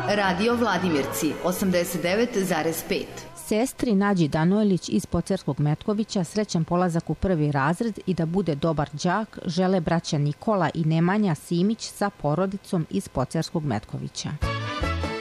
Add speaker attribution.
Speaker 1: Radio Vladimirci 89,5.
Speaker 2: Sestri Nađi Danojlić iz Pocerskog Metkovića srećan polazak u 1. razred i da bude dobar đak žele braća Nikola i Nemanja Simić sa porodicom iz Pocerskog Metkovića.